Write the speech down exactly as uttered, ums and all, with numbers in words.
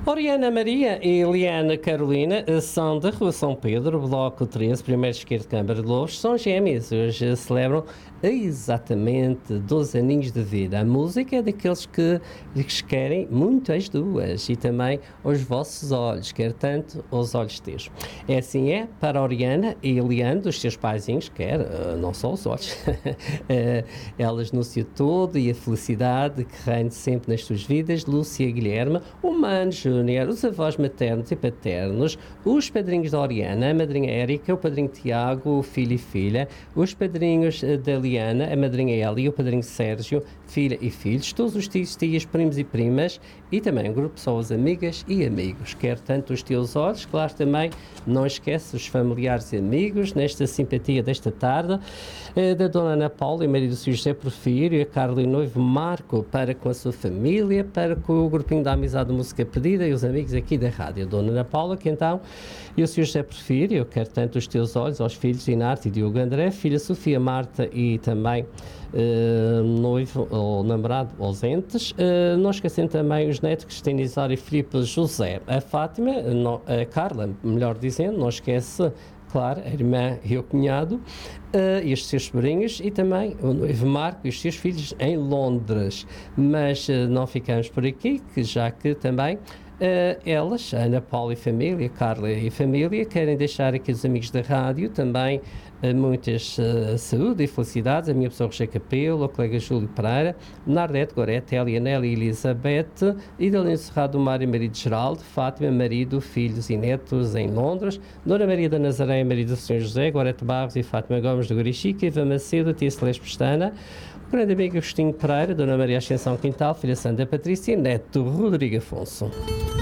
Oriana Maria e Eliana Carolina são da Rua São Pedro, Bloco treze, primeiro esquerdo de Câmara de Louros, são gêmeas. Hoje celebram exatamente doze aninhos de vida. A música é daqueles que lhes querem muito as duas e também os vossos olhos, quer tanto os olhos teus. É assim é para a Oriana e Eliana, dos seus paizinhos, quer uh, não só os olhos, elas no seu todo e a felicidade que reine sempre nas suas vidas. Lúcia Guilherme, o Mano Júnior, os avós maternos e paternos, os padrinhos da Oriana, a madrinha Érica, o padrinho Tiago, o filho e filha, os padrinhos da Eliana, a madrinha Elia, o padrinho Sérgio, filha e filhos, todos os tios, tias, primos e primas e também um grupo de pessoas amigas e amigos. Quer tanto os teus olhos, claro, também não esquece os familiares e amigos nesta simpatia desta tarde, eh, da Dona Ana Paula e marido do senhor José Porfírio, a Carla e o noivo Marco, para com a sua família, para com o grupinho da Amizade de Música Pedida e os amigos aqui da rádio. Dona Ana Paula, que então, e o senhor José Porfírio, quer tanto os teus olhos aos filhos Inarte e Diogo André, filha Sofia Marta e também Uh, noivo ou namorado ausentes, uh, não esquecendo também os netos Cristina Isara e Filipe José, a Fátima, no, a Carla, melhor dizendo, não esquece, claro, a irmã e o cunhado, uh, e os seus sobrinhos, e também o noivo Marco e os seus filhos em Londres. Mas uh, não ficamos por aqui, que já que também Uh, elas, Ana Paula e família, Carla e família, querem deixar aqui os amigos da rádio também uh, muitas uh, saúde e felicidades. A minha pessoa Roger Capelo, o colega Júlio Pereira, Nardete Gorete, Elia Nelly e Elizabeth, Idalino Serrado, Mário marido Geraldo, Fátima, marido, filhos e netos em Londres, Dona Maria da Nazaré, marido do senhor José, Gorete Barros e Fátima Gomes do Gurichica, Iva Macedo, tia Celeste Pestana, o grande amigo Agostinho Pereira, Dona Maria Ascensão Quintal, filha Sandra Patrícia e neto Rodrigo Afonso.